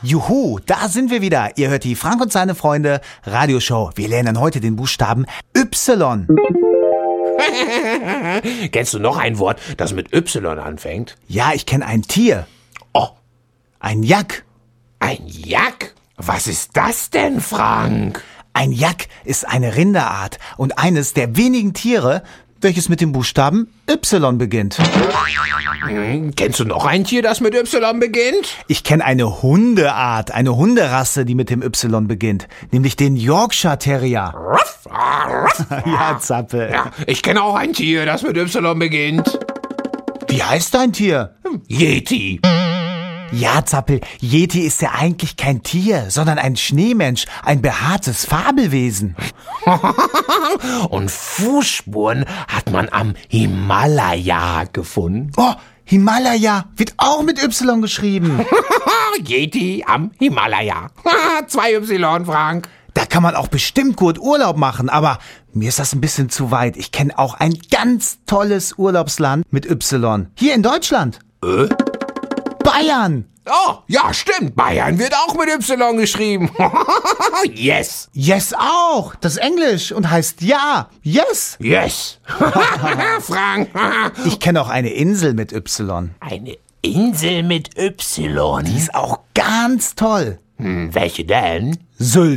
Juhu, da sind wir wieder. Ihr hört die Frank und seine Freunde Radioshow. Wir lernen heute den Buchstaben Y. Kennst du noch ein Wort, das mit Y anfängt? Ja, ich kenne ein Tier. Oh, Ein Jack. ein Jack? Was ist das denn, Frank? Ein Jack ist eine Rinderart und eines der wenigen Tiere, welches mit dem Buchstaben Y beginnt. Kennst du noch ein Tier, das mit Y beginnt? Ich kenne eine Hundeart, eine Hunderasse, die mit dem Y beginnt, nämlich den Yorkshire Terrier. Ja, Zappel. Ja, ich kenne auch ein Tier, das mit Y beginnt. Wie heißt dein Tier? Yeti. Ja, Zappel, Yeti ist ja eigentlich kein Tier, sondern ein Schneemensch, ein behaartes Fabelwesen. Und Fußspuren hat man am Himalaya gefunden. Oh, Himalaya wird auch mit Y geschrieben. Yeti am Himalaya. 2 Y, Frank. Da kann man auch bestimmt gut Urlaub machen, aber mir ist das ein bisschen zu weit. Ich kenne auch ein ganz tolles Urlaubsland mit Y. Hier in Deutschland. Bayern. Oh, ja, stimmt. Bayern wird auch mit Y geschrieben. Yes. Yes auch. Das ist Englisch und heißt ja. Yes. Yes. Frank. Ich kenne auch eine Insel mit Y. Eine Insel mit Y. Die ist auch ganz toll. Welche denn? Sylt.